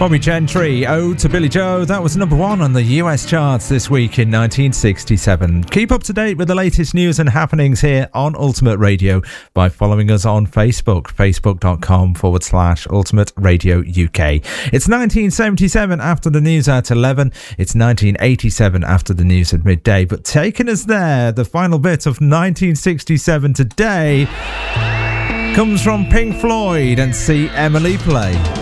Bobby Gentry, Ode to Billy Joe. That was number one on the US charts this week in 1967. Keep up to date with the latest news and happenings here on Ultimate Radio by following us on Facebook, facebook.com/Ultimate Radio UK. It's 1977 after the news at 11. It's 1987 after the news at midday. But taking us there, the final bit of 1967 today comes from Pink Floyd and See Emily Play.